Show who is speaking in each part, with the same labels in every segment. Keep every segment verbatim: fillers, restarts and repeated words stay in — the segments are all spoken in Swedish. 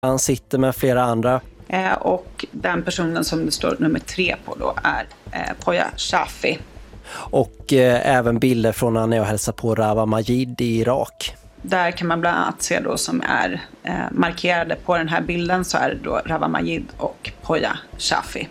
Speaker 1: Han sitter med flera andra.
Speaker 2: Eh, och den personen som det står nummer tre på då är eh, Poya Shafi.
Speaker 1: Och eh, även bilder från när jag hälsar på Rawa Majid i Irak.
Speaker 2: Där kan man bland annat se då som är eh, markerade på den här bilden, så är det då Rawa Majid och Poya Shafi.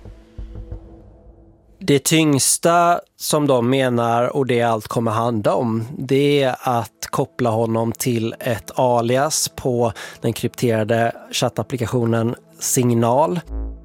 Speaker 1: Det tyngsta som de menar, och det allt kommer handla om, det är att koppla honom till ett alias på den krypterade chattapplikationen Signal.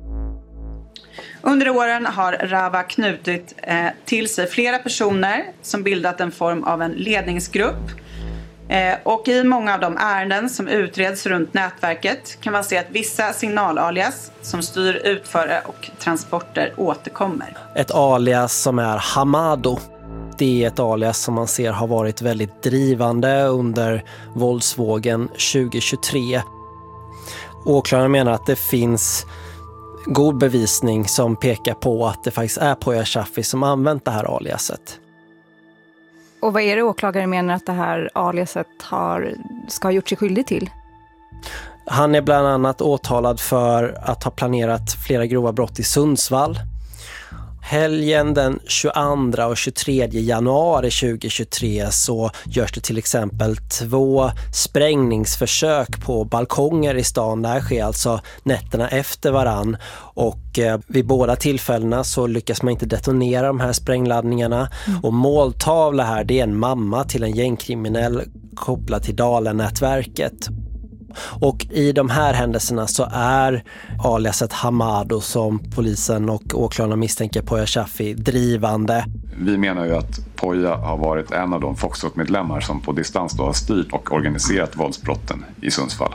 Speaker 2: Under åren har Rawa knutit eh, till sig flera personer som bildat en form av en ledningsgrupp. Eh, och i många av de ärenden som utreds runt nätverket kan man se att vissa signalalias som styr utförare och transporter återkommer.
Speaker 1: Ett alias som är Hamado. Det är ett alias som man ser har varit väldigt drivande under våldsvågen tjugo tjugotre. Åklagaren menar att det finns god bevisning som pekar på att det faktiskt är Poya Shafi som använt det här aliaset.
Speaker 3: Och vad är det åklagaren menar att det här aliaset har, ska ha gjort sig skyldig till?
Speaker 1: Han är bland annat åtalad för att ha planerat flera grova brott i Sundsvall. Helgen den tjugoandra och tjugotredje januari tjugo tjugotre så görs det till exempel två sprängningsförsök på balkonger i stan. Det här sker alltså nätterna efter varann, och eh, vid båda tillfällena så lyckas man inte detonera de här sprängladdningarna. Mm. Och måltavla här, det är en mamma till en gängkriminell kopplad till Dalen-nätverket. Och i de här händelserna så är aliaset Hamado, som polisen och åklagarna misstänker Poya Shafi, drivande.
Speaker 4: Vi menar ju att Poya har varit en av de Foxtrot-medlemmar som på distans då har styrt och organiserat våldsbrotten i Sundsvall.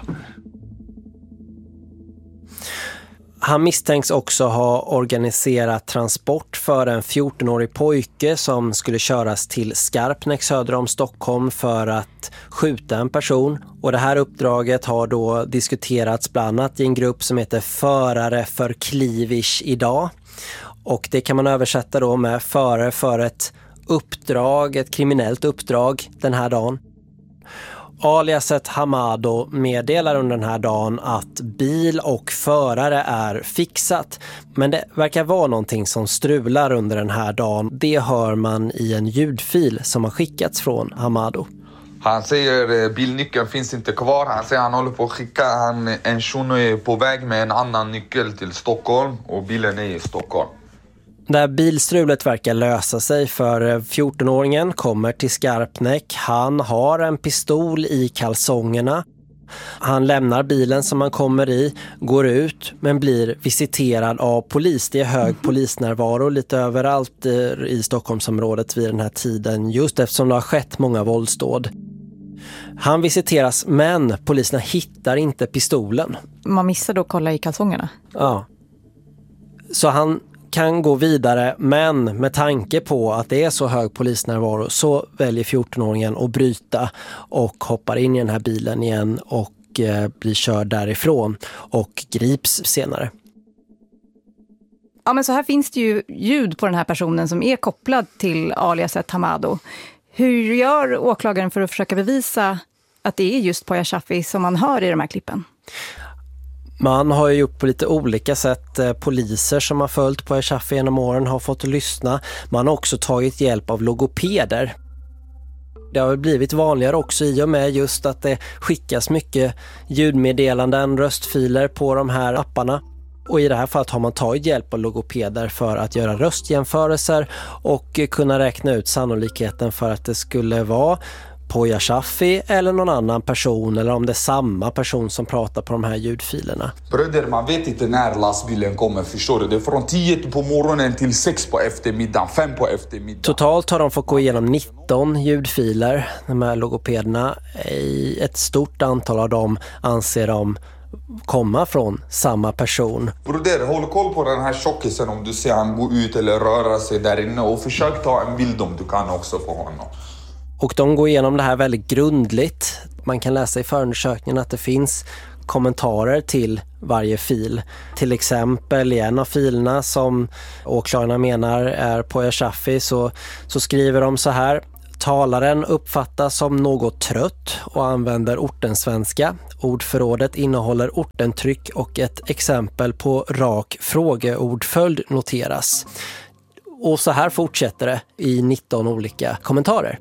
Speaker 1: Han misstänks också ha organiserat transport för en fjortonårig pojke som skulle köras till Skarpnäck söder om Stockholm för att skjuta en person. Och det här uppdraget har då diskuterats bland annat i en grupp som heter Förare för Klivish idag. Och det kan man översätta då med förare för ett uppdrag, ett kriminellt uppdrag den här dagen. Aliaset Hamado meddelar under den här dagen att bil och förare är fixat. Men det verkar vara någonting som strular under den här dagen. Det hör man i en ljudfil som har skickats från Hamado.
Speaker 5: Han säger att bilnyckeln finns inte kvar. Han säger att han håller på att skicka. Han, en shuno är på väg med en annan nyckel till Stockholm och bilen är i Stockholm.
Speaker 1: Där bilstrulet verkar lösa sig, för fjortonåringen kommer till Skarpnäck. Han har en pistol i kalsongerna. Han lämnar bilen som han kommer i, går ut, men blir visiterad av polis. Det är hög polisnärvaro lite överallt i Stockholmsområdet vid den här tiden, just eftersom det har skett många våldsdåd. Han visiteras, men poliserna hittar inte pistolen.
Speaker 3: Man missar då att kolla i kalsongerna?
Speaker 1: Ja. Så han kan gå vidare, men med tanke på att det är så hög polisnärvaro så väljer fjortonåringen att bryta och hoppar in i den här bilen igen och eh, blir körd därifrån och grips senare.
Speaker 3: Ja, men så här finns det ju ljud på den här personen som är kopplad till aliaset Hamado. Hur gör åklagaren för att försöka bevisa att det är just Poya Shafi som man hör i de här klippen?
Speaker 1: Man har ju gjort på lite olika sätt. Poliser som har följt Poya Shafi genom åren har fått lyssna. Man har också tagit hjälp av logopeder. Det har blivit vanligare också i och med just att det skickas mycket ljudmeddelanden, röstfiler på de här apparna. Och i det här fallet har man tagit hjälp av logopeder för att göra röstjämförelser och kunna räkna ut sannolikheten för att det skulle vara Poya Shafi eller någon annan person, eller om det är samma person som pratar på de här ljudfilerna.
Speaker 5: Bröder, man vet inte när lastbilen kommer, förstår du? Det är från tio på morgonen till sex på eftermiddagen, fem på eftermiddagen.
Speaker 1: Totalt har de fått gå igenom nitton ljudfiler, de här logopederna. I ett stort antal av dem anser de komma från samma person.
Speaker 5: Broder, håll koll på den här tjockisen om du ser han gå ut eller röra sig där inne, och försök ta en bild om du kan också på honom.
Speaker 1: Och de går igenom det här väldigt grundligt. Man kan läsa i förundersökningen att det finns kommentarer till varje fil. Till exempel i en av filerna som åklagarna menar är Poya Shafi så, så skriver de så här: Talaren uppfattas som något trött och använder ortensvenska. Ordförrådet innehåller ortentryck och ett exempel på rak frågeordföljd noteras. Och så här fortsätter det i nitton olika kommentarer.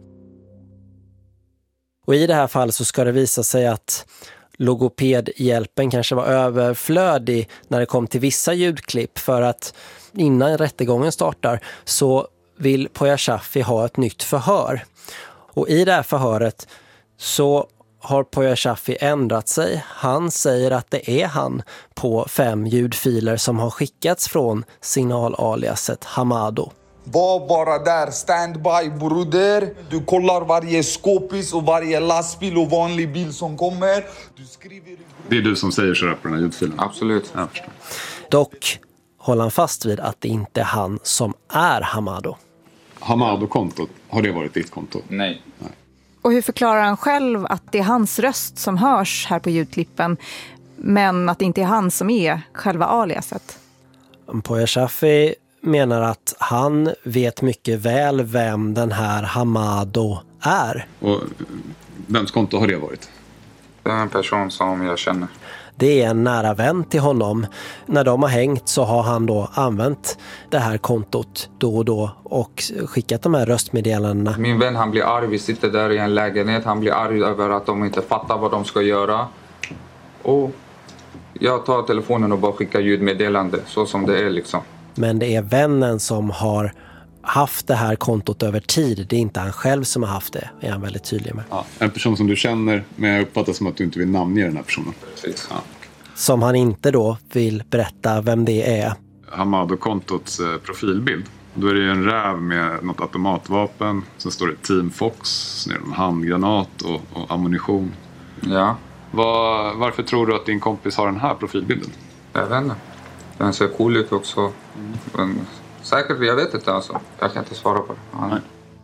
Speaker 1: Och i det här fallet så ska det visa sig att logopedhjälpen kanske var överflödig när det kom till vissa ljudklipp, för att innan rättegången startar så vill Poya Shaffi ha ett nytt förhör. Och i det här förhöret så har Poya Shaffi ändrat sig. Han säger att det är han på fem ljudfiler som har skickats från signalaliaset Hamado.
Speaker 5: Var bara där, standby broder. Du kollar varje skåpis och varje lastbil och vanlig bil som kommer. Du skriver...
Speaker 4: Det är du som säger så där på den här ljudfilen?
Speaker 5: Absolut.
Speaker 4: Jag förstår.
Speaker 1: Dock håller han fast vid att det inte är han som är Hamado.
Speaker 4: Hamado-kontot, har det varit ditt konto?
Speaker 5: Nej.
Speaker 4: Nej.
Speaker 3: Och hur förklarar han själv att det är hans röst som hörs här på ljudklippen, men att det inte är han som är själva aliaset?
Speaker 1: Poya Shaffi menar att han vet mycket väl vem den här Hamado är.
Speaker 4: Och vems konto har det varit?
Speaker 5: Det är en person som jag känner.
Speaker 1: Det är en nära vän till honom. När de har hängt så har han då använt det här kontot då och då och skickat de här röstmeddelandena.
Speaker 5: Min vän, han blir arg. Vi sitter där i en lägenhet. Han blir arg över att de inte fattar vad de ska göra. Och jag tar telefonen och bara skickar ljudmeddelande så som det är liksom.
Speaker 1: Men det är vännen som har haft det här kontot över tid. Det är inte han själv som har haft det, är han väldigt tydlig med.
Speaker 4: Ja, en person som du känner, men jag uppfattar som att du inte vill namnge den här personen.
Speaker 5: Precis.
Speaker 4: Ja.
Speaker 1: Som han inte då vill berätta vem det är.
Speaker 4: Hamado-kontots eh, profilbild. Då är det ju en räv med något automatvapen. Så står det Team Fox, så är det en handgranat och, och ammunition.
Speaker 5: Ja.
Speaker 4: Var, varför tror du att din kompis har den här profilbilden?
Speaker 5: Jag vet inte. Den ser cool ut också. Mm. Men säkert, jag vet inte alltså. Jag kan inte svara på det. Ja.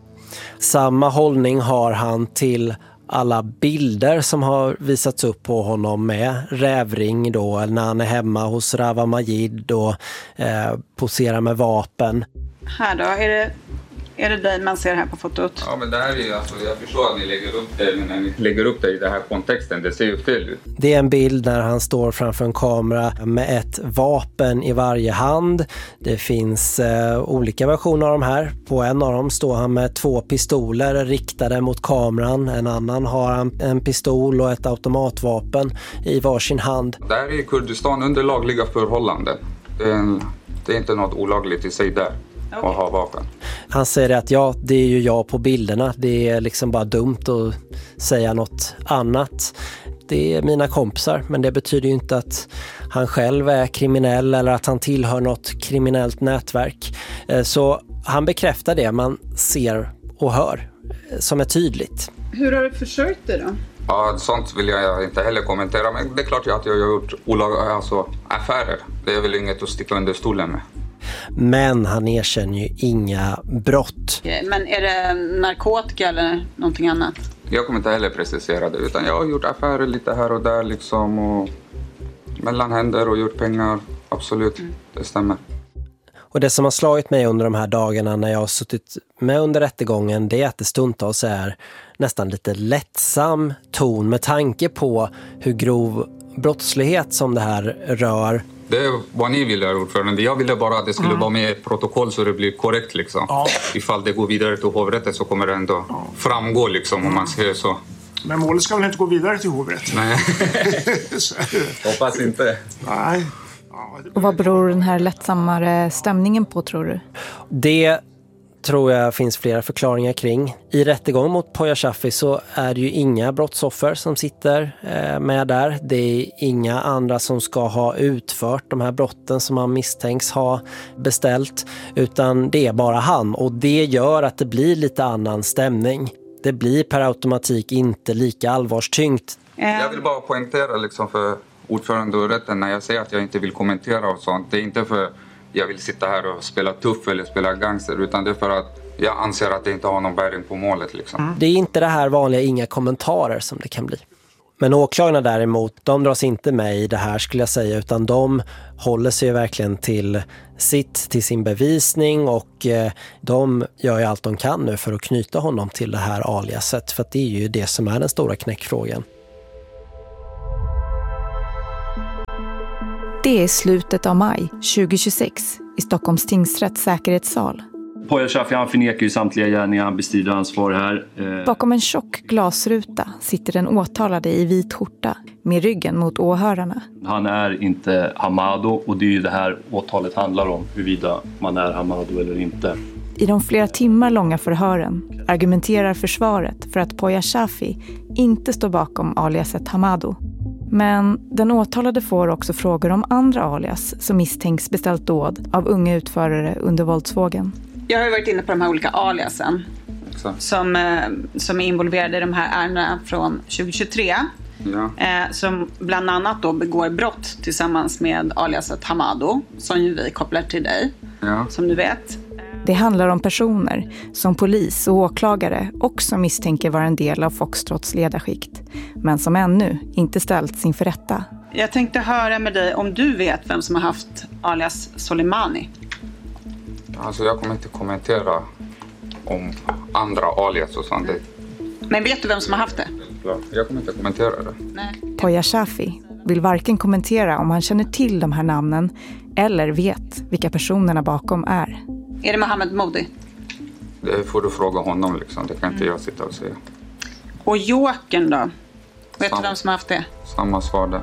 Speaker 1: Samma hållning har han till alla bilder som har visats upp på honom med rävring då, när han är hemma hos Rawa Majid och eh, poserar med vapen.
Speaker 2: Här då, är det, är det dig man ser här på fotot?
Speaker 5: Ja, men det här är alltså, jag förstår att ni lägger upp det, men när ni lägger upp det i den här kontexten, det ser ju fel ut.
Speaker 1: Det är en bild när han står framför en kamera med ett vapen i varje hand. Det finns eh, olika versioner av de här. På en av dem står han med två pistoler riktade mot kameran. En annan har han en pistol och ett automatvapen i varsin hand.
Speaker 5: Det här är i Kurdistan under lagliga förhållanden. Det är, en, det är inte något olagligt i sig där. Okay. Och ha vapen.
Speaker 1: Han säger att ja, det är ju jag på bilderna. Det är liksom bara dumt att säga något annat. Det är mina kompisar, men det betyder ju inte att han själv är kriminell eller att han tillhör något kriminellt nätverk. Så han bekräftar det man ser och hör som är tydligt.
Speaker 2: Hur har du försökt det då?
Speaker 5: Ja, sånt vill jag inte heller kommentera, men det är klart att jag har gjort olagliga alltså, affärer. Det är väl inget att sticka under stolen med.
Speaker 1: Men han erkänner ju inga brott.
Speaker 2: Men är det narkotika eller någonting annat?
Speaker 5: Jag kommer inte heller precisera det, utan jag har gjort affärer lite här och där liksom, och mellan händer och gjort pengar. Absolut, mm. Det stämmer.
Speaker 1: Och det som har slagit mig under de här dagarna när jag har suttit med under rättegången, det är att det stundtals är nästan lite lättsam ton med tanke på hur grov brottslighet som det här rör.
Speaker 5: Det är vad ni ville, ordförande. Jag ville bara att det skulle mm. vara med ett protokoll så det blir korrekt liksom. Ja. Ifall det går vidare till hovrätten så kommer det ändå ja. framgå liksom, om man säger så.
Speaker 6: Men målet ska väl inte gå vidare till hovrätten?
Speaker 5: Nej. Hoppas inte.
Speaker 6: Nej.
Speaker 3: Och vad beror den här lättsammare stämningen på, tror du?
Speaker 1: Det tror jag finns flera förklaringar kring. I rättegång mot Poya Shaffi så är det ju inga brottsoffer som sitter med där. Det är inga andra som ska ha utfört de här brotten som han misstänks ha beställt, utan det är bara han, och det gör att det blir lite annan stämning. Det blir per automatik inte lika allvarstyngt.
Speaker 5: Jag vill bara poängtera liksom för ordförande och rätten när jag säger att jag inte vill kommentera och sånt. Det är inte för jag vill sitta här och spela tuff eller spela gangster, utan det är för att jag anser att det inte har någon bäring på målet liksom.
Speaker 1: Mm. Det är inte det här vanliga inga kommentarer som det kan bli. Men åklagarna däremot, de dras inte med i det här skulle jag säga, utan de håller sig verkligen till sitt, till sin bevisning, och eh, de gör ju allt de kan nu för att knyta honom till det här aliaset, för att det är ju det som är den stora knäckfrågan.
Speaker 3: Det är slutet av maj tjugohundratjugosex i Stockholms tingsrätts säkerhetssal.
Speaker 7: Poya Shafii, han förnekar ju samtliga gärningar, han bestrider ansvar här. Eh...
Speaker 3: Bakom en tjock glasruta sitter den åtalade i vit skjorta med ryggen mot åhörarna.
Speaker 7: Han är inte Hamado, och det är ju det här åtalet handlar om, huruvida man är Hamado eller inte.
Speaker 3: I de flera timmar långa förhören argumenterar försvaret för att Poya Shafii inte står bakom aliaset Hamado. Men den åtalade får också frågor om andra alias som misstänks beställt dåd av unga utförare under våldsvågen.
Speaker 2: Jag har ju varit inne på de här olika aliasen som, eh, som är involverade i de här ärendena från tjugohundratjugotre.
Speaker 5: Ja.
Speaker 2: Eh, som bland annat då begår brott tillsammans med aliaset Hamado, som ju vi kopplar till dig,
Speaker 5: Ja.
Speaker 2: som du vet.
Speaker 3: Det handlar om personer som polis och åklagare också misstänker vara en del av Foxtrots ledarskikt, men som ännu inte ställts inför rätta.
Speaker 2: Jag tänkte höra med dig om du vet vem som har haft alias Soleimani.
Speaker 5: Alltså jag kommer inte kommentera om andra alias och sånt.
Speaker 2: Men vet du vem som har haft det?
Speaker 5: Jag kommer inte kommentera det.
Speaker 2: Nej.
Speaker 3: Poya Shafii vill varken kommentera om han känner till de här namnen eller vet vilka personerna bakom är.
Speaker 2: Är det Mohammed Modi?
Speaker 5: Det får du fråga honom liksom. Det kan inte jag sitta och säga.
Speaker 2: Och Jokern då? Vet
Speaker 5: Sam-
Speaker 2: du vem som har haft det?
Speaker 5: Samma svar där.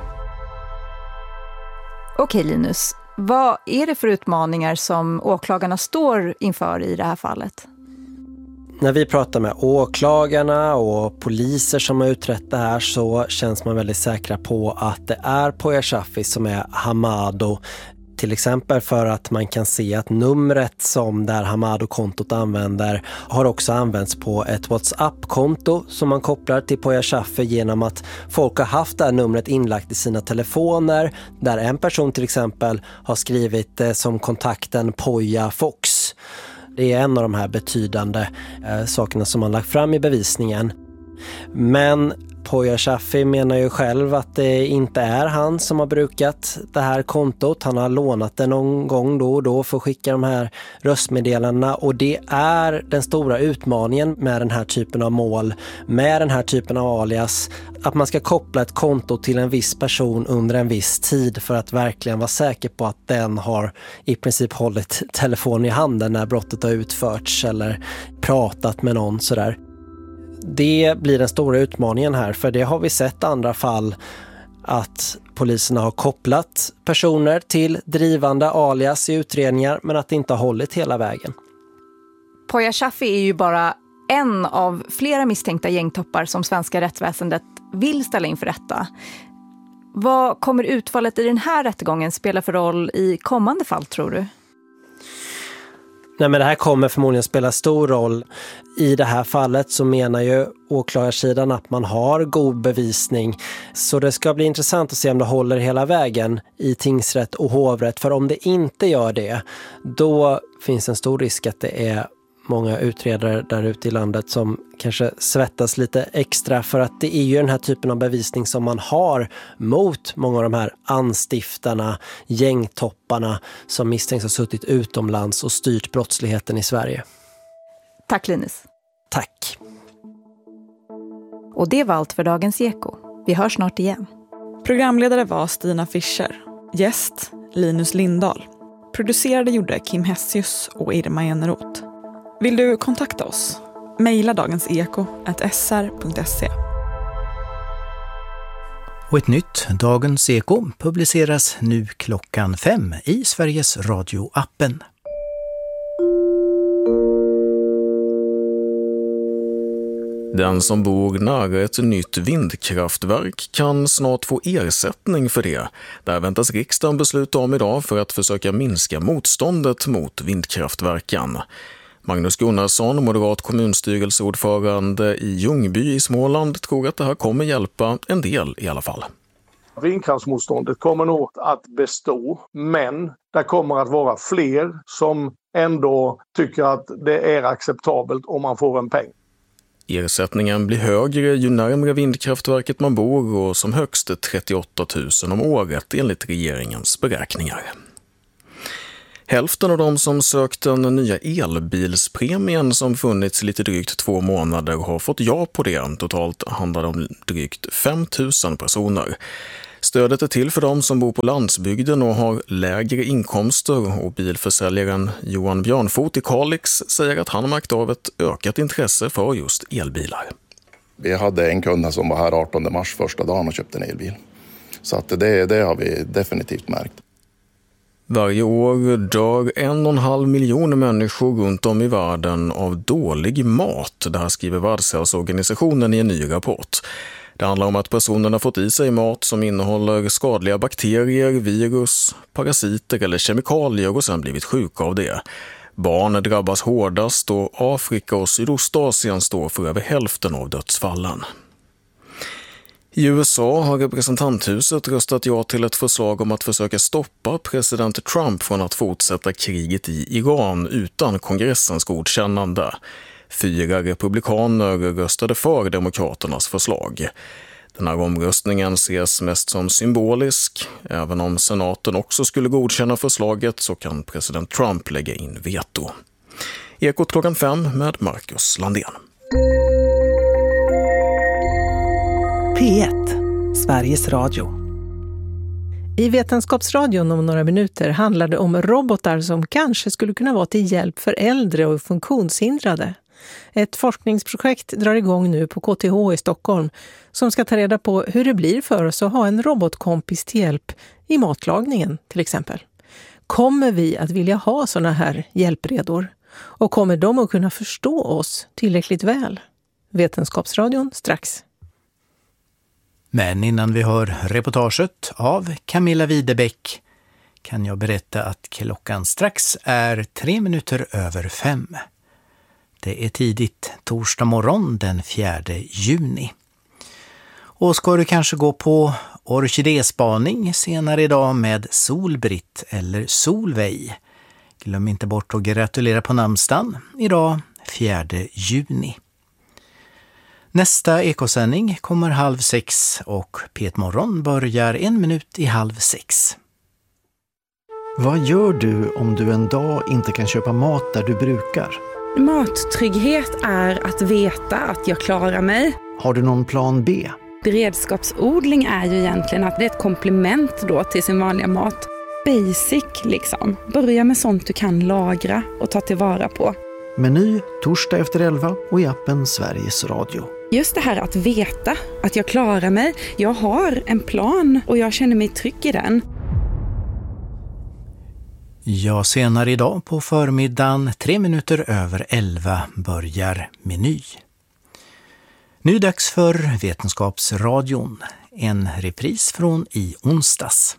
Speaker 3: Okej Linus, vad är det för utmaningar som åklagarna står inför i det här fallet?
Speaker 1: När vi pratar med åklagarna och poliser som har utrett det här så känns man väldigt säkra på att det är Poya Shafii som är Hamado. Till exempel för att man kan se att numret som där Hamado-kontot använder har också använts på ett WhatsApp-konto som man kopplar till Poya Shafii genom att folk har haft det här numret inlagt i sina telefoner, där en person till exempel har skrivit eh, som kontakten Poya Fox. Det är en av de här betydande eh, sakerna som man lagt fram i bevisningen. Men Poya Shafii menar ju själv att det inte är han som har brukat det här kontot. Han har lånat det någon gång då och då för att skicka de här röstmeddelandena. Och det är den stora utmaningen med den här typen av mål, med den här typen av alias. Att man ska koppla ett konto till en viss person under en viss tid för att verkligen vara säker på att den har i princip hållit telefon i handen när brottet har utförts eller pratat med någon sådär. Det blir den stora utmaningen här, för det har vi sett andra fall att poliserna har kopplat personer till drivande alias i utredningar men att det inte har hållit hela vägen.
Speaker 3: Poya Shafii är ju bara en av flera misstänkta gängtoppar som svenska rättsväsendet vill ställa inför rätta. Vad kommer utfallet i den här rättegången spela för roll i kommande fall, tror du?
Speaker 1: Nej, men det här kommer förmodligen spela stor roll. I det här fallet så menar ju åklagarsidan att man har god bevisning. Så det ska bli intressant att se om det håller hela vägen i tingsrätt och hovrätt. För om det inte gör det, då finns en stor risk att det är många utredare där ute i landet som kanske svettas lite extra, för att det är ju den här typen av bevisning som man har mot många av de här anstiftarna, gängtopparna som misstänks ha suttit utomlands och styrt brottsligheten i Sverige.
Speaker 3: Tack Linus.
Speaker 1: Tack.
Speaker 3: Och det var allt för dagens Eko. Vi hörs snart igen.
Speaker 8: Programledare var Stina Fischer. Gäst Linus Lindahl. Producerade gjorde Kim Hessius och Irma Eneroth. Vill du kontakta oss? Maila dagenseko at s r punkt se.
Speaker 9: Och ett nytt Dagens Eko publiceras nu klockan fem i Sveriges Radio-appen.
Speaker 10: Den som bor nära ett nytt vindkraftverk kan snart få ersättning för det. Där väntas riksdagen besluta om idag för att försöka minska motståndet mot vindkraftverken. Magnus Gunnarsson, moderat kommunstyrelseordförande i Ljungby i Småland, tror att det här kommer hjälpa en del i alla fall.
Speaker 11: Vindkraftsmotståndet kommer nog att bestå, men det kommer att vara fler som ändå tycker att det är acceptabelt om man får en peng.
Speaker 10: Ersättningen blir högre ju närmare vindkraftverket man bor och som högst trettioåtta tusen om året enligt regeringens beräkningar. Hälften av de som sökt den nya elbilspremien som funnits lite drygt två månader har fått ja på det. Totalt handlar det om drygt fem tusen personer. Stödet är till för de som bor på landsbygden och har lägre inkomster, och bilförsäljaren Johan Björnfot i Kalix säger att han märkt av ett ökat intresse för just elbilar.
Speaker 12: Vi hade en kund som var här artonde mars första dagen och köpte en elbil. Så att det, det har vi definitivt märkt.
Speaker 10: Varje år dör en och en halv miljon människor runt om i världen av dålig mat. Det här skriver Världshälsoorganisationen i en ny rapport. Det handlar om att personerna fått i sig mat som innehåller skadliga bakterier, virus, parasiter eller kemikalier och sen blivit sjuka av det. Barn drabbas hårdast och Afrika och Sydostasien står för över hälften av dödsfallen. I U S A har representanthuset röstat ja till ett förslag om att försöka stoppa president Trump från att fortsätta kriget i Iran utan kongressens godkännande. Fyra republikaner röstade för demokraternas förslag. Den här omröstningen ses mest som symbolisk. Även om senaten också skulle godkänna förslaget så kan president Trump lägga in veto. Ekot klockan fem med Marcus Landén.
Speaker 13: P ett, Sveriges Radio. I Vetenskapsradion om några minuter handlar det om robotar som kanske skulle kunna vara till hjälp för äldre och funktionshindrade. Ett forskningsprojekt drar igång nu på K T H i Stockholm som ska ta reda på hur det blir för oss att ha en robotkompis till hjälp i matlagningen till exempel. Kommer vi att vilja ha såna här hjälpredor? Och kommer de att kunna förstå oss tillräckligt väl? Vetenskapsradion strax.
Speaker 9: Men innan vi hör reportaget av Camilla Widebeck kan jag berätta att klockan strax är tre minuter över fem. Det är tidigt torsdag morgon den fjärde juni. Och ska du kanske gå på orkidéspaning senare idag med Solbritt eller Solveig. Glöm inte bort att gratulera på namnsdagen idag fjärde juni. Nästa ekosändning kommer halv sex och P ett morgon börjar en minut i halv sex.
Speaker 14: Vad gör du om du en dag inte kan köpa mat där du brukar?
Speaker 15: Mattrygghet är att veta att jag klarar mig.
Speaker 14: Har du någon plan B?
Speaker 15: Beredskapsodling är ju egentligen att det är ett komplement då till sin vanliga mat. Basic liksom. Börja med sånt du kan lagra och ta tillvara på.
Speaker 14: Meny torsdag efter elva och i appen Sveriges Radio.
Speaker 15: Just det här att veta att jag klarar mig. Jag har en plan och jag känner mig trygg i den.
Speaker 9: Ja, senare idag på förmiddagen, tre minuter över elva, börjar Meny. Nu dags för Vetenskapsradion, en repris från i onsdags.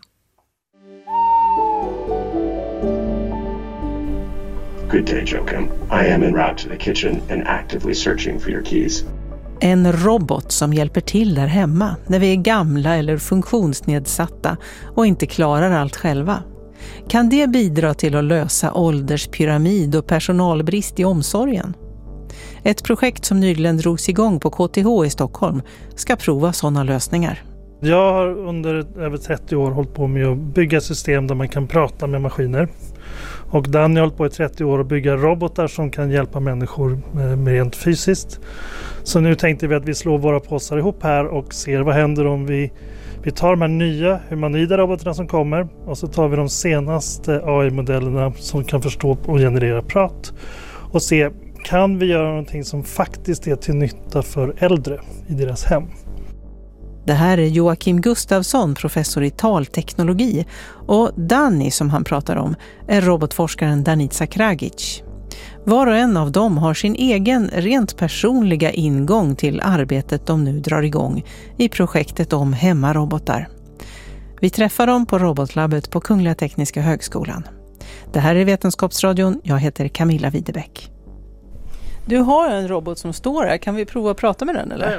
Speaker 16: Good day, Joachim. I am en route to the kitchen and actively searching for your keys.
Speaker 13: En robot som hjälper till där hemma när vi är gamla eller funktionsnedsatta och inte klarar allt själva. Kan det bidra till att lösa ålderspyramid och personalbrist i omsorgen? Ett projekt som nyligen drogs igång på K T H i Stockholm ska prova sådana lösningar.
Speaker 17: Jag har under över trettio år hållit på med att bygga system där man kan prata med maskiner. Och Danny har hållit på i trettio år att bygga robotar som kan hjälpa människor med rent fysiskt. Så nu tänkte vi att vi slår våra påsar ihop här och ser vad händer om vi, vi tar de här nya humanoida robotarna som kommer och så tar vi de senaste A I-modellerna som kan förstå och generera prat och se, kan vi göra någonting som faktiskt är till nytta för äldre i deras hem?
Speaker 13: Det här är Joakim Gustafsson, professor i talteknologi, och Danny som han pratar om är robotforskaren Danica Kragic. Var och en av dem har sin egen rent personliga ingång till arbetet de nu drar igång i projektet om hemmarobotar. Vi träffar dem på robotlabbet på Kungliga Tekniska högskolan. Det här är Vetenskapsradion, jag heter Camilla Widebeck. Du har en robot som står här, kan vi prova att prata med den eller?
Speaker 17: Ja.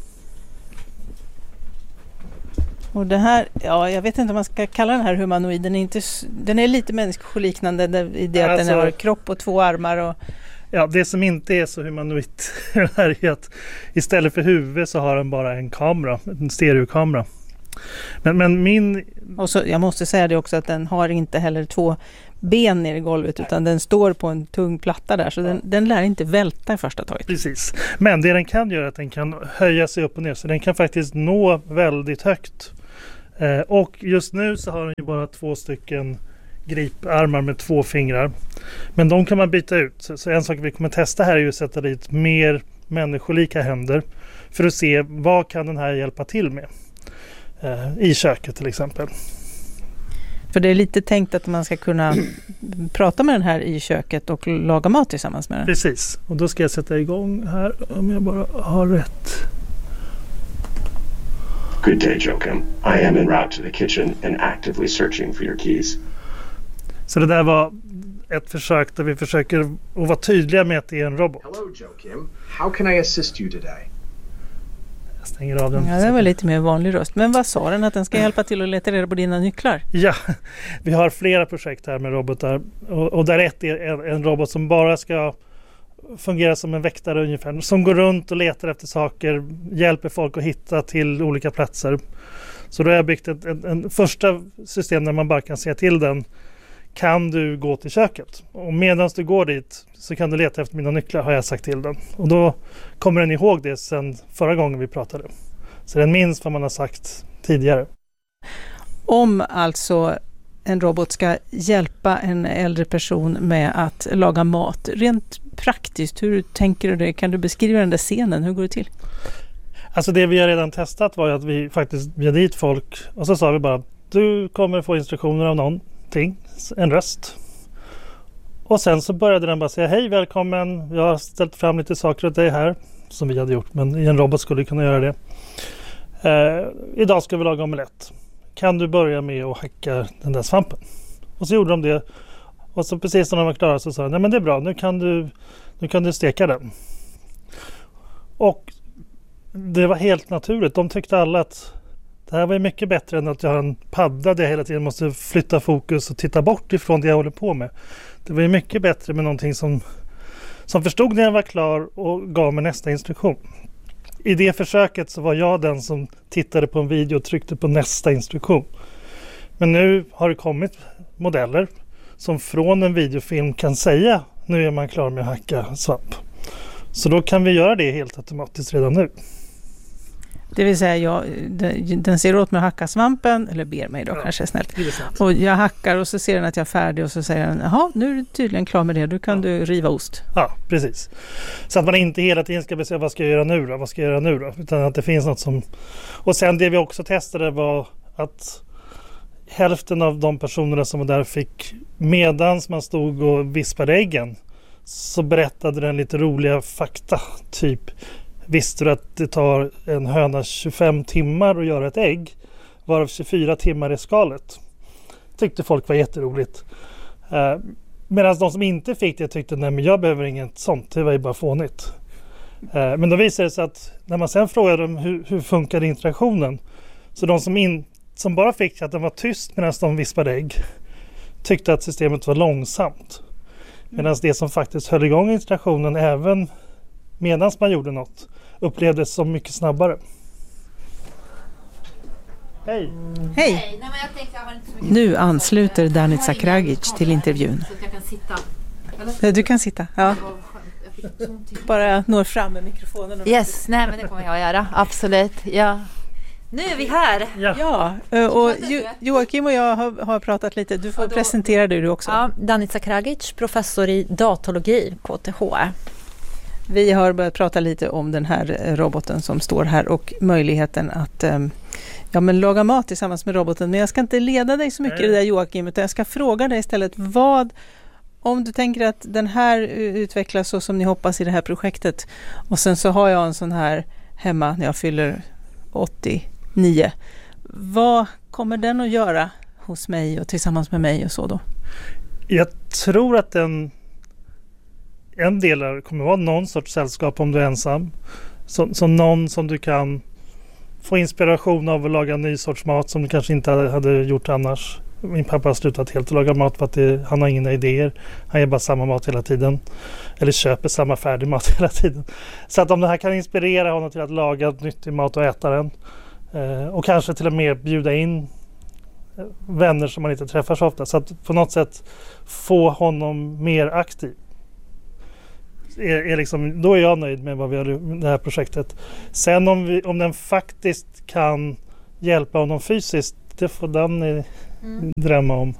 Speaker 13: Och det här, ja, jag vet inte om man ska kalla den här humanoiden, den är, inte, den är lite människoliknande i det att alltså, den har kropp och två armar. Och...
Speaker 17: Ja, det som inte är så humanoid är att istället för huvud så har den bara en kamera, en stereokamera. Men, men min...
Speaker 13: Och så, jag måste säga det också att den har inte heller två ben ner i golvet utan den står på en tung platta där så den, den lär inte välta i första taget.
Speaker 17: Precis. Men det den kan göra är att den kan höja sig upp och ner så den kan faktiskt nå väldigt högt. Eh, och just nu så har den ju bara två stycken griparmar med två fingrar. Men de kan man byta ut. Så, så en sak vi kommer testa här är ju att sätta dit mer människolika händer för att se vad kan den här hjälpa till med. Eh, I köket till exempel.
Speaker 13: För det är lite tänkt att man ska kunna prata med den här i köket och laga mat tillsammans med den.
Speaker 17: Precis. Och då ska jag sätta igång här om jag bara har rätt.
Speaker 16: Good day, Joachim. I am en route to the kitchen and actively searching for your keys.
Speaker 17: Så det där var ett försök där vi försöker att vara tydliga med att det är en robot.
Speaker 18: Hello, Joachim. How can I assist you today?
Speaker 17: Jag stänger av den.
Speaker 13: Ja, det var lite mer vanlig röst. Men vad sa den? Att den ska hjälpa till att leta reda på dina nycklar?
Speaker 17: Ja, vi har flera projekt här med robotar. Och, och där ett är en, en robot som bara ska fungera som en väktare ungefär. Som går runt och letar efter saker. Hjälper folk att hitta till olika platser. Så då har jag byggt ett, ett, en första system där man bara kan se till den. Kan du gå till köket? Och medan du går dit så kan du leta efter mina nycklar, har jag sagt till den. Och då kommer den ihåg det sen förra gången vi pratade. Så den minns vad man har sagt tidigare.
Speaker 13: Om alltså en robot ska hjälpa en äldre person med att laga mat, rent praktiskt, hur tänker du det? Kan du beskriva den där scenen? Hur går det till?
Speaker 17: Alltså det vi har redan testat var att vi faktiskt bjöd dit folk och så sa vi bara, du kommer få instruktioner av någon. En röst. Och sen så började den bara säga hej, välkommen, jag har ställt fram lite saker åt dig här som vi hade gjort, men en robot skulle kunna göra det. Eh, idag ska vi laga omelett. Kan du börja med att hacka den där svampen? Och så gjorde de det. Och så precis när de var klara så sa de, nej men det är bra, nu kan du, nu kan du steka den. Och det var helt naturligt. De tyckte alla att det här var mycket bättre än att jag har en padda där jag hela tiden måste flytta fokus och titta bort ifrån det jag håller på med. Det var mycket bättre med någonting som, som förstod när jag var klar och gav mig nästa instruktion. I det försöket så var jag den som tittade på en video och tryckte på nästa instruktion. Men nu har det kommit modeller som från en videofilm kan säga nu är man klar med att hacka svamp. Så då kan vi göra det helt automatiskt redan nu.
Speaker 13: Det vill säga, jag, den ser åt mig att hacka svampen, eller ber mig då, ja, kanske snällt. Och jag hackar och så ser den att jag är färdig och så säger den, jaha, nu är du tydligen klar med det, du kan ja. du riva ost.
Speaker 17: Ja, precis. Så att man inte hela tiden ska bestämma, vad ska jag göra nu då, vad ska jag göra nu då? Utan att det finns något som... Och sen det vi också testade var att hälften av de personerna som var där fick, medans man stod och vispade äggen, så berättade den lite roliga fakta, typ... Visste du att det tar en höna tjugofem timmar att göra ett ägg, varav tjugofyra timmar är skalet? Tyckte folk var jätteroligt. Eh, medan de som inte fick det tyckte, nej men jag behöver inget sånt, det var ju bara fånigt. Eh, men då visade det sig att när man sen frågade dem hur, hur funkade interaktionen, så de som, in, som bara fick att den var tyst medan de vispade ägg tyckte att systemet var långsamt. Medan det som faktiskt höll igång interaktionen även medan man gjorde något upplevdes som mycket snabbare.
Speaker 13: Hej! Hej! Nu ansluter Danica Kragic till intervjun. Du kan sitta, ja. Bara når fram med mikrofonen.
Speaker 19: Yes, nej men det kommer jag göra, absolut. Ja. Nu är vi här.
Speaker 13: Ja, ja och jo, Joakim och jag har, har pratat lite. Du får ja, då, presentera dig du också.
Speaker 19: Ja, Danica Kragic, professor i datologi, K T H.
Speaker 13: Vi har börjat prata lite om den här roboten som står här och möjligheten att ja, men laga mat tillsammans med roboten. Men jag ska inte leda dig så mycket i det där, Joakim, utan jag ska fråga dig istället vad, om du tänker att den här utvecklas så som ni hoppas i det här projektet, och sen så har jag en sån här hemma när jag fyller åttionio. Vad kommer den att göra hos mig och tillsammans med mig och så då?
Speaker 17: Jag tror att den en del kommer vara någon sorts sällskap om du är ensam. Så, så någon som du kan få inspiration av att laga en ny sorts mat som du kanske inte hade, hade gjort annars. Min pappa har slutat helt att laga mat för att det, han har inga idéer. Han gör bara samma mat hela tiden. Eller köper samma färdig mat hela tiden. Så att om det här kan inspirera honom till att laga nyttig mat och äta den. Eh, och kanske till och med bjuda in vänner som man inte träffar så ofta. Så att på något sätt få honom mer aktiv. Är, är liksom, då är jag nöjd med vad vi har, det här projektet. Sen om, vi, om den faktiskt kan hjälpa honom fysiskt, det får den mm. drömma om.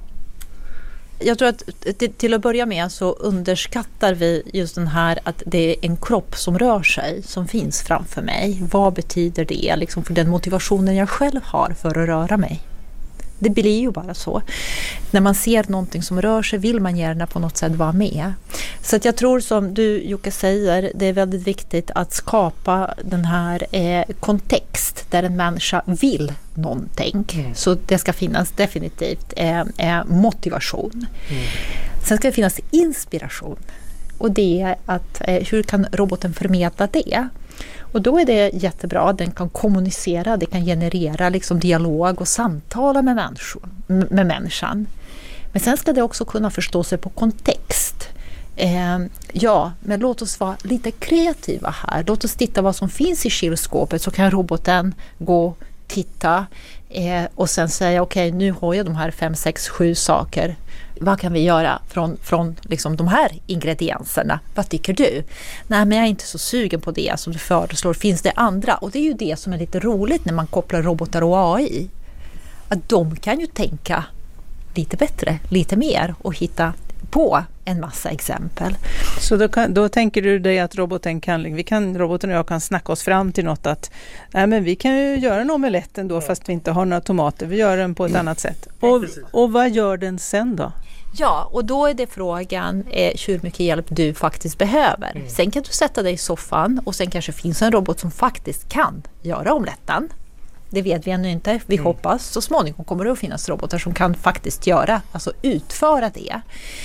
Speaker 19: Jag tror att till att börja med så underskattar vi just den här att det är en kropp som rör sig som finns framför mig. Vad betyder det liksom för den motivationen jag själv har för att röra mig? Det blir ju bara så. När man ser någonting som rör sig vill man gärna på något sätt vara med. Så att jag tror som du Jocke säger, det är väldigt viktigt att skapa den här eh, kontext där en människa vill någonting. Mm. Så det ska finnas definitivt eh, eh, motivation. Mm. Sen ska det finnas inspiration. Och det är att eh, hur kan roboten förmedla det? Och då är det jättebra, den kan kommunicera, det kan generera liksom dialog och samtala med, människor, med människan. Men sen ska det också kunna förstå sig på kontext. Eh, ja, men låt oss vara lite kreativa här. Låt oss titta vad som finns i kylskåpet, så kan roboten gå, titta eh, och sen säga okej, okay, nu har jag de här fem, sex, sju saker. Vad kan vi göra från, från liksom de här ingredienserna? Vad tycker du? Nej, men jag är inte så sugen på det som du föreslår. Finns det andra? Och det är ju det som är lite roligt när man kopplar robotar och A I. Att de kan ju tänka lite bättre, lite mer och hitta på en massa exempel.
Speaker 13: Så då, kan, då tänker du dig att roboten kan, vi kan, roboten och jag kan snacka oss fram till något att nej, men vi kan ju göra en omelett ändå ja. Fast vi inte har några tomater. Vi gör den på ett mm. annat sätt. Och, och vad gör den sen då?
Speaker 19: Ja, och då är det frågan eh, hur mycket hjälp du faktiskt behöver. Mm. Sen kan du sätta dig i soffan och sen kanske finns en robot som faktiskt kan göra omeletten. Det vet vi ännu inte. Vi mm. hoppas så småningom kommer det att finnas robotar som kan faktiskt göra, alltså utföra det.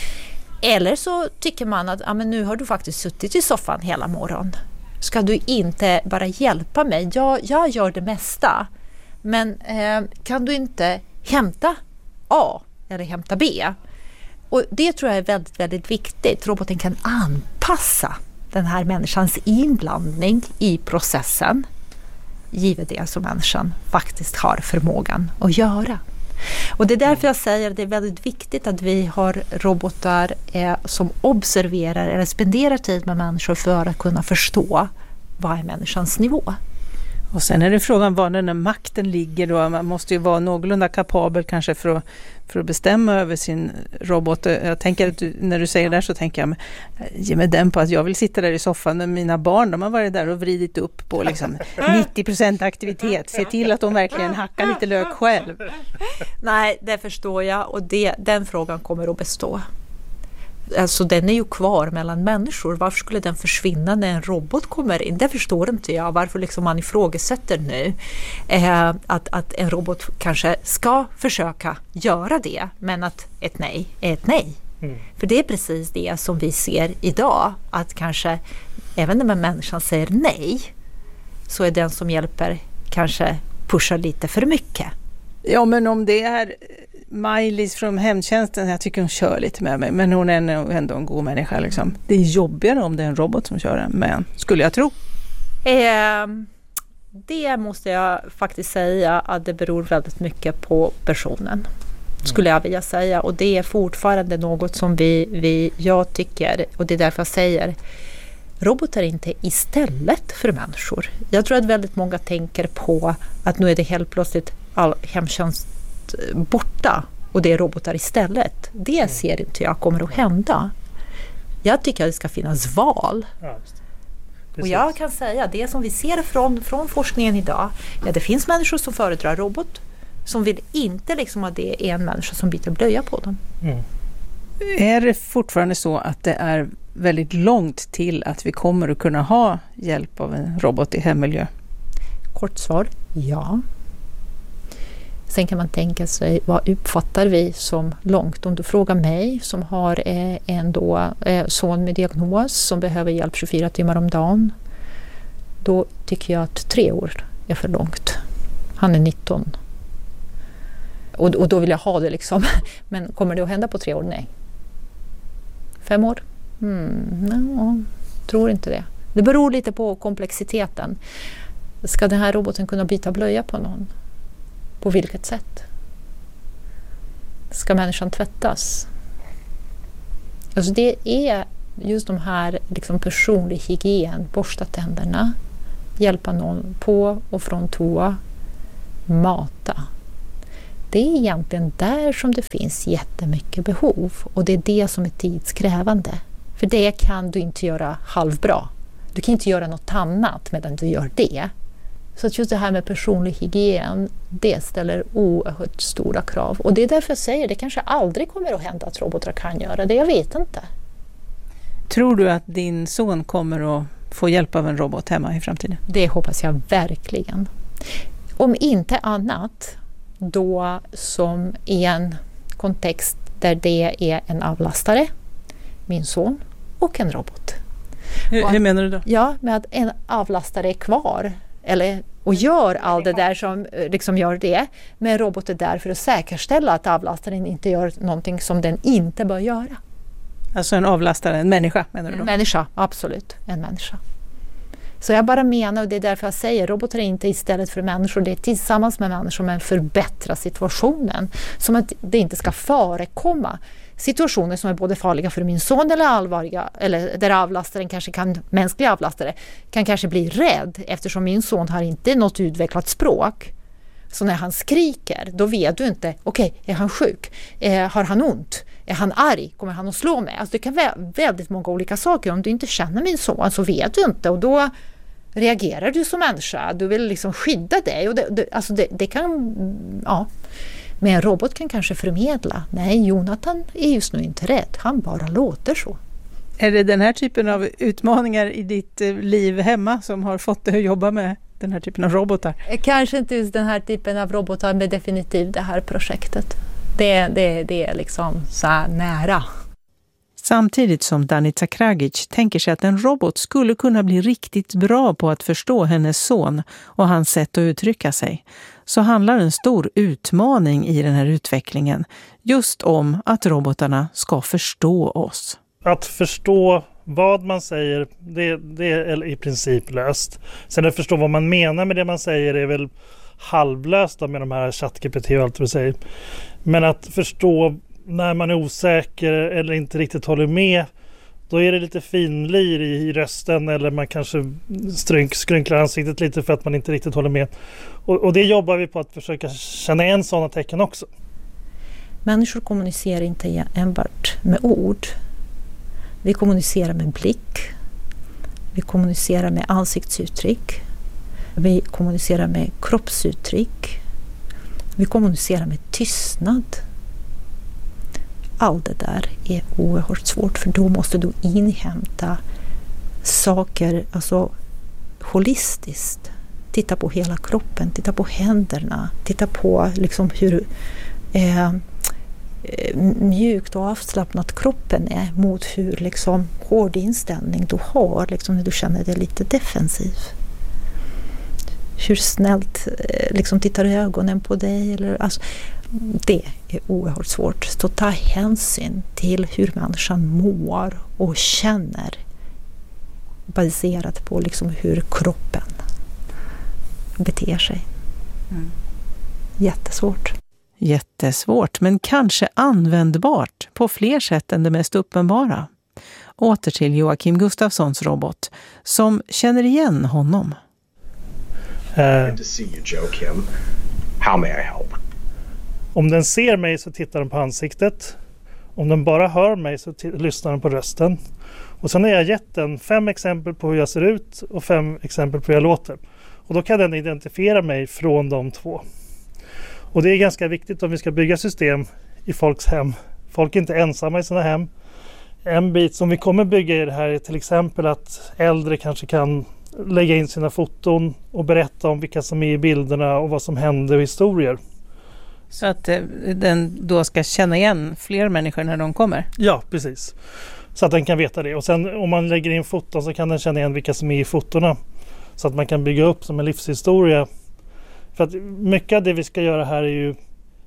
Speaker 19: Eller så tycker man att ah, men nu har du faktiskt suttit i soffan hela morgonen. Ska du inte bara hjälpa mig? Jag, jag gör det mesta. Men eh, kan du inte hämta A eller hämta B? Och det tror jag är väldigt, väldigt viktigt. Roboten kan anpassa den här människans inblandning i processen. Givet det som människan faktiskt har förmågan att göra. Och det är därför jag säger att det är väldigt viktigt att vi har robotar eh, som observerar eller spenderar tid med människor för att kunna förstå vad är människans nivå.
Speaker 13: Och sen är det frågan var den här makten ligger då. Man måste ju vara någorlunda kapabel kanske för att, för att bestämma över sin robot. Jag tänker att du, när du säger det där så tänker jag ge mig den på att jag vill sitta där i soffan med mina barn. De har varit där och vridit upp på liksom nittio procent aktivitet. Se till att de verkligen hackar lite lök själv.
Speaker 19: Nej, det förstår jag och det, den frågan kommer att bestå. Alltså den är ju kvar mellan människor. Varför skulle den försvinna när en robot kommer in? Det förstår inte jag. Varför liksom man ifrågasätter nu eh, att, att en robot kanske ska försöka göra det, men att ett nej är ett nej. Mm. För det är precis det som vi ser idag. Att kanske även när människan säger nej så är den som hjälper kanske pushar lite för mycket.
Speaker 13: Ja, men om det är Maj-Lis från hemtjänsten, jag tycker hon kör lite med mig, men hon är ändå en god människa liksom. Det är jobbigare om det är en robot som kör den, men skulle jag tro.
Speaker 19: Eh, det måste jag faktiskt säga att det beror väldigt mycket på personen. Skulle jag vilja säga, och det är fortfarande något som vi, vi jag tycker, och det är därför jag säger robotar är inte istället för människor. Jag tror att väldigt många tänker på att nu är det helt plötsligt all hemtjänst borta och det är robotar istället. Det ser inte jag kommer att hända. Jag tycker att det ska finnas val. Ja, och jag kan säga det som vi ser från, från forskningen idag. Ja, det finns människor som föredrar robot som vill inte liksom att det är en människa som byter blöja på dem.
Speaker 13: Mm. Är det fortfarande så att det är väldigt långt till att vi kommer att kunna ha hjälp av en robot i hemmiljö?
Speaker 19: Kort svar, ja. Sen kan man tänka sig, vad uppfattar vi som långt? Om du frågar mig som har eh, en då, eh, son med diagnos som behöver hjälp tjugofyra timmar om dagen, då tycker jag att tre år är för långt. Han är nitton. Och, och då vill jag ha det liksom. Men kommer det att hända på tre år? Nej. Fem år? Mm, no, tror inte det. Det beror lite på komplexiteten. Ska den här roboten kunna byta blöja på någon? På vilket sätt? Ska människan tvättas? Alltså det är just de här liksom personlig hygien, borsta tänderna, hjälpa någon på och från toa, mata. Det är egentligen där som det finns jättemycket behov, och det är det som är tidskrävande. För det kan du inte göra halvbra. Du kan inte göra något annat medan du gör det. Så att just det här med personlig hygien, det ställer oerhört stora krav. Och det är därför jag säger, det kanske aldrig kommer att hända att robotar kan göra det. Jag vet inte.
Speaker 13: Tror du att din son kommer att få hjälp av en robot hemma i framtiden?
Speaker 19: Det hoppas jag verkligen. Om inte annat, då som i en kontext där det är en avlastare, min son, och en robot.
Speaker 13: Hur,
Speaker 19: och att,
Speaker 13: hur menar du då?
Speaker 19: Ja, med att en avlastare är kvar eller, och gör allt det där som liksom gör det, men robot är där för att säkerställa att avlastaren inte gör någonting som den inte bör göra.
Speaker 13: Alltså en avlastare, en människa menar du då?
Speaker 19: En människa, absolut. En människa. Så jag bara menar, och det är därför jag säger, robotar är inte istället för människor, det är tillsammans med människor, men förbättra situationen. Som att det inte ska förekomma situationer som är både farliga för min son eller allvarliga, eller där avlastaren kanske kan, mänskliga avlastare kan kanske bli rädd, eftersom min son har inte något utvecklat språk. Så när han skriker, då vet du inte, okej, okay, är han sjuk? Eh, har han ont? Är han arg? Kommer han att slå mig? Alltså det kan vara väldigt många olika saker. Om du inte känner min son så vet du inte, och då reagerar du som människa. Du vill liksom skydda dig. Och det, det, alltså det, det kan, ja. Men en robot kan kanske förmedla. Nej, Jonathan är just nu inte rädd. Han bara låter så.
Speaker 13: Är det den här typen av utmaningar i ditt liv hemma som har fått dig att jobba med den här typen av robotar?
Speaker 19: Kanske inte just den här typen av robotar, men definitivt det här projektet. Det, det, det är liksom så här nära.
Speaker 13: Samtidigt som Danica Kragic tänker sig att en robot skulle kunna bli riktigt bra på att förstå hennes son och hans sätt att uttrycka sig, så handlar en stor utmaning i den här utvecklingen just om att robotarna ska förstå oss.
Speaker 17: Att förstå vad man säger, det, det är i princip löst. Sen att förstå vad man menar med det man säger är väl halvlöst med de här ChatGPT och allt vad du säger. Men att förstå när man är osäker eller inte riktigt håller med, då är det lite finlir i, i rösten, eller man kanske strynk, skrynklar ansiktet lite för att man inte riktigt håller med. Och, och det jobbar vi på att försöka känna igen sådana tecken också.
Speaker 19: Människor kommunicerar inte enbart med ord. Vi kommunicerar med blick. Vi kommunicerar med ansiktsuttryck. Vi kommunicerar med kroppsuttryck. Vi kommunicerar med tystnad. Allt det där är oerhört svårt, för då måste du inhämta saker alltså holistiskt. Titta på hela kroppen, titta på händerna, titta på liksom hur eh, mjukt och avslappnat kroppen är mot hur liksom hård inställning du har liksom när du känner dig lite defensiv. Hur snällt liksom tittar ögonen på dig. Eller, alltså, det är oerhört svårt. Så ta hänsyn till hur människan mår och känner baserat på liksom hur kroppen beter sig. Mm. Jättesvårt.
Speaker 13: Jättesvårt, men kanske användbart på fler sätt än det mest uppenbara. Åter till Joakim Gustafssons robot som känner igen honom.
Speaker 18: Good to see you, Joe Kim. How may I help?
Speaker 17: Om den ser mig så tittar den på ansiktet. Om den bara hör mig så t- lyssnar den på rösten. Och sen har jag gett den fem exempel på hur jag ser ut och fem exempel på hur jag låter. Och då kan den identifiera mig från de två. Och det är ganska viktigt om vi ska bygga system i folks hem. Folk är inte ensamma i sina hem. En bit som vi kommer bygga i det här är till exempel att äldre kanske kan lägga in sina foton och berätta om vilka som är i bilderna och vad som händer och historier.
Speaker 13: Så att eh, den då ska känna igen fler människor när de kommer?
Speaker 17: Ja, precis. Så att den kan veta det. Och sen om man lägger in foton så kan den känna igen vilka som är i fotorna. Så att man kan bygga upp som en livshistoria. För att mycket av det vi ska göra här är ju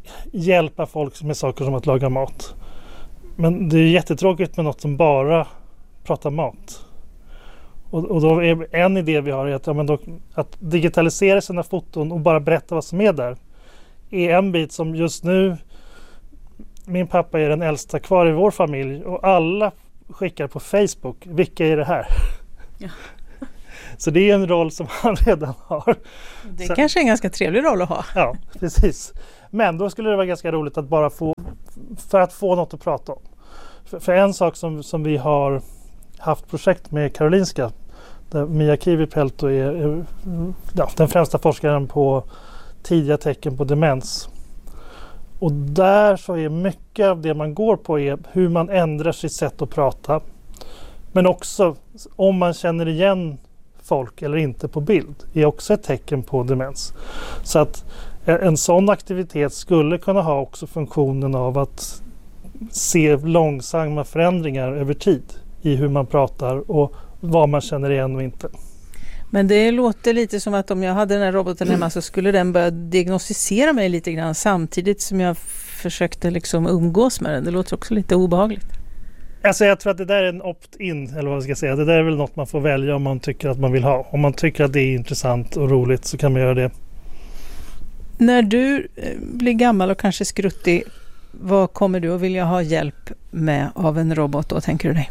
Speaker 17: hjälpa folk med saker som att laga mat. Men det är jättetråkigt med något som bara pratar mat. Och, och då är en idé vi har är att, ja, men då, att digitalisera sina foton och bara berätta vad som är där. Är en bit som just nu, min pappa är den äldsta kvar i vår familj och alla skickar på Facebook, vilka är det här? Ja. Så det är en roll som han redan har.
Speaker 13: Det är
Speaker 17: Så,
Speaker 13: kanske är en ganska trevlig roll att ha.
Speaker 17: Ja, precis. Men då skulle det vara ganska roligt att bara få, för att få något att prata om. För, för en sak som, som vi har haft projekt med Karolinska, där Mia Kivipelto är, är ja, den främsta forskaren på tidiga tecken på demens. Och där så är mycket av det man går på är hur man ändrar sitt sätt att prata. Men också om man känner igen folk eller inte på bild är också ett tecken på demens. Så att en sån aktivitet skulle kunna ha också funktionen av att se långsamma förändringar över tid i hur man pratar och vad man känner igen och inte.
Speaker 13: Men det låter lite som att om jag hade den här roboten hemma så skulle den börja diagnostisera mig lite grann samtidigt som jag försökte liksom umgås med den. Det låter också lite obehagligt.
Speaker 17: Alltså jag tror att det där är en opt-in, eller vad jag ska säga. Det där är väl något man får välja om man tycker att man vill ha. Om man tycker att det är intressant och roligt så kan man göra det.
Speaker 13: När du blir gammal och kanske skruttig, vad kommer du att vilja ha hjälp med av en robot då, tänker du dig?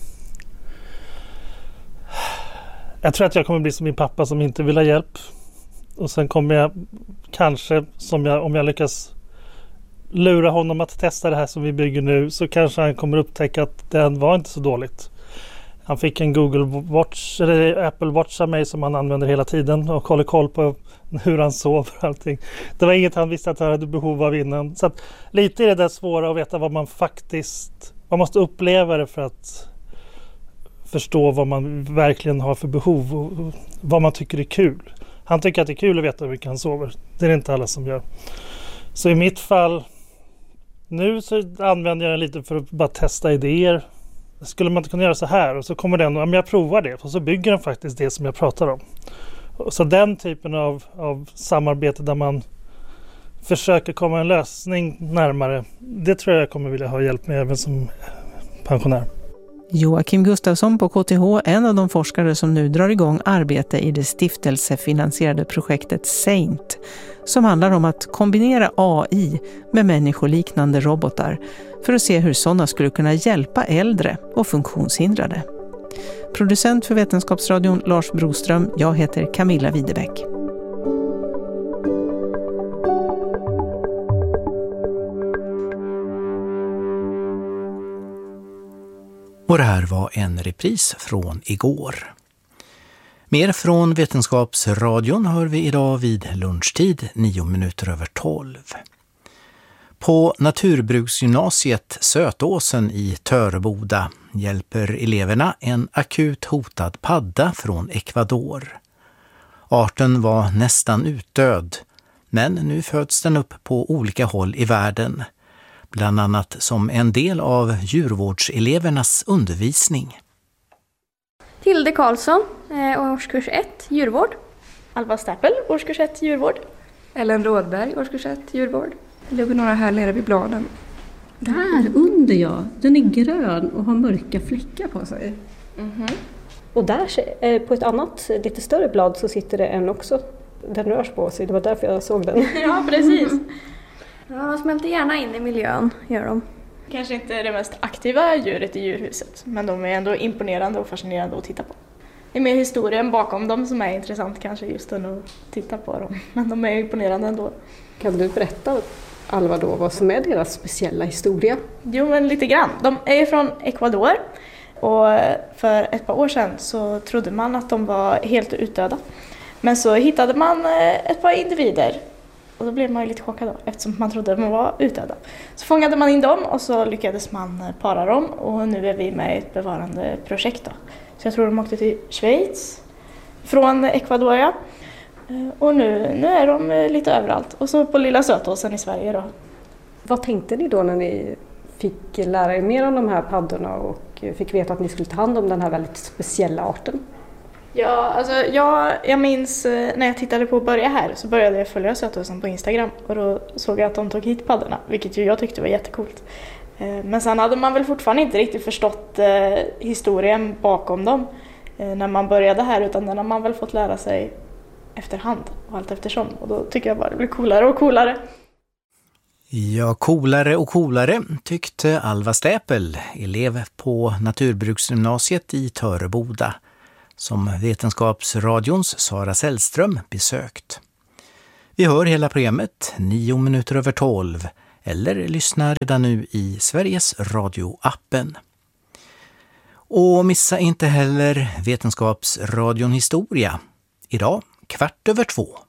Speaker 17: Jag tror att jag kommer bli som min pappa som inte vill ha hjälp. Och sen kommer jag kanske, som jag, om jag lyckas lura honom att testa det här som vi bygger nu, så kanske han kommer upptäcka att den var inte så dåligt. Han fick en Google Watch, eller Apple Watch av mig som han använder hela tiden och håller koll på hur han sover och allting. Det var inget han visste att han hade behov av innan. Så att lite är det där svåra att veta vad man faktiskt, man måste uppleva det för att förstå vad man verkligen har för behov och vad man tycker är kul. Han tycker att det är kul att veta hur mycket han sover. Det är det inte alla som gör. Så i mitt fall, nu så använder jag den lite för att bara testa idéer. Skulle man inte kunna göra så här? Och så kommer den och ja, jag provar det. Och så bygger den faktiskt det som jag pratar om. Så den typen av, av samarbete där man försöker komma en lösning närmare, det tror jag jag kommer vilja ha hjälp med även som pensionär.
Speaker 13: Joakim Gustafsson på K T H, en av de forskare som nu drar igång arbete i det stiftelsefinansierade projektet Saint, som handlar om att kombinera A I med människoliknande robotar för att se hur sådana skulle kunna hjälpa äldre och funktionshindrade. Producent för Vetenskapsradion Lars Broström, jag heter Camilla Videbäck.
Speaker 9: Och det här var en repris från igår. Mer från Vetenskapsradion hör vi idag vid lunchtid, nio minuter över tolv. På Naturbruksgymnasiet Sötåsen i Töreboda hjälper eleverna en akut hotad padda från Ecuador. Arten var nästan utdöd, men nu föds den upp på olika håll i världen. Bland annat som en del av djurvårdselevernas undervisning.
Speaker 20: Hilde Karlsson, eh, årskurs ett, djurvård. Alva Stappel, årskurs ett, djurvård. Ellen Rådberg, årskurs ett, djurvård. Det ligger några här nere vid bladen.
Speaker 21: Där under, ja. Den är grön och har mörka fläckar på sig.
Speaker 22: Mm-hmm. Och där på ett annat, lite större blad, så sitter det en också. Den rörs på sig, det var därför jag såg den.
Speaker 20: Ja, precis. Ja, de smälter gärna in i miljön, gör de.
Speaker 23: Kanske inte det mest aktiva djuret i djurhuset, men de är ändå imponerande och fascinerande att titta på. Det är mer historien bakom dem som är intressant kanske just än att titta på dem, men de är imponerande ändå.
Speaker 21: Kan du berätta, Alva, då, vad som är deras speciella historia?
Speaker 23: Jo, men lite grann. De är från Ecuador och för ett par år sedan så trodde man att de var helt utdöda. Men så hittade man ett par individer. Och då blev man ju lite chockad då, eftersom man trodde att de var utdöda. Så fångade man in dem och så lyckades man para dem. Och nu är vi med i ett bevarande projekt då. Så jag tror de åkte till Schweiz från Ecuador. Ja. Och nu, nu är de lite överallt. Och så på Lilla Sötåsen i Sverige då.
Speaker 21: Vad tänkte ni då när ni fick lära er mer om de här paddorna och fick veta att ni skulle ta hand om den här väldigt speciella arten?
Speaker 23: Ja, alltså jag, jag minns när jag tittade på att börja här så började jag följa Söthusen på Instagram och då såg jag att de tog hit paddorna, vilket ju jag tyckte var jättekult. Men sen hade man väl fortfarande inte riktigt förstått eh, historien bakom dem eh, när man började här, utan den har man väl fått lära sig efterhand och allt eftersom. Och då tycker jag bara det blir coolare och coolare.
Speaker 9: Ja, coolare och coolare tyckte Alva Stäpel, elev på Naturbruksgymnasiet i Töreboda, som Vetenskapsradions Sara Sällström besökt. Vi hör hela programmet nio minuter över tolv eller lyssna redan nu i Sveriges Radio-appen. Och missa inte heller Vetenskapsradion Historia. Idag kvart över två.